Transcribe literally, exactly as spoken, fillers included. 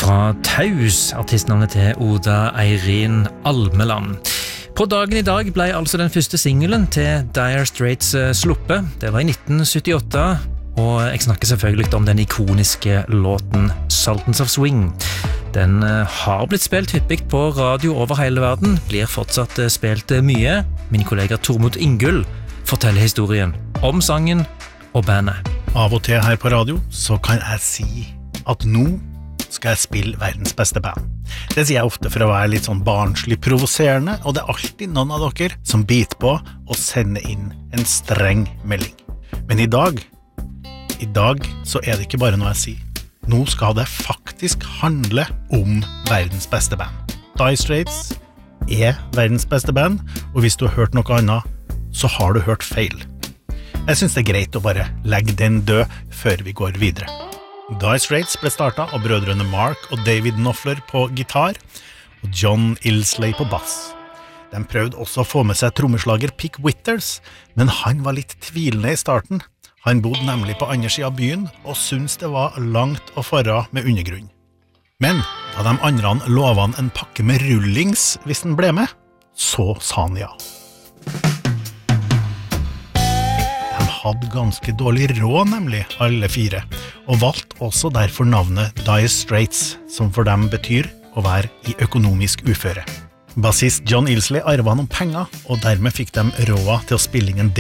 Fra Taus, artistnavnet til Oda Eirin Almeland. På dagen i dag ble altså den første singelen til Dire Straits sluppet. Det var i nitten syttiåtte, og jeg snakker selvfølgelig om den ikoniske låten Sultans of Swing. Den har blitt spilt hyppig på radio over hele verden, blir fortsatt spilt mye. Min kollega Tormod Ingull forteller historien om sangen og bandet. Av og til her på radio så kan jeg si at nå skal jeg spille verdens beste band. Det sier jeg ofte for å være litt sånn barnslig provoserende, og det er alltid noen av dere som biter på og sender inn en streng melding. Men i dag, i dag så er det ikke bare noe jeg sier. Nå skal det faktisk handle om verdens beste band. Dire Straits er verdens beste band, og hvis du har hørt noe annet, så har du hørt feil. Jeg synes det er greit å bare legge den død før vi går videre. Dire Straits ble startet av brødrene Mark og David Knopfler på gitar og John Illsley på bass. De prøvde også å få med seg trommeslager Pick Withers, men han var litt tvilende i starten. Han bodde nemlig på andre siden av byen og syntes det var langt å fara med undergrunn. Men da de andre lovet han en pakke med rullings hvis han ble med, så sa han ja. Hadde ganske dårlig råd nemlig, alle fire, og valgte også derfor navnet Dire Straits, som for dem betyr å være i økonomisk uføre. Bassist John Illsley arvet noen penger, og dermed fikk de råd til å spille inn en